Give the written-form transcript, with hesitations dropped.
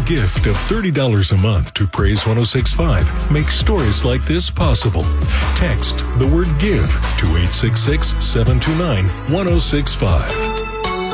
gift of $30 a month to Praise 1065 makes stories like this possible. Text the word GIVE to 866-729-1065.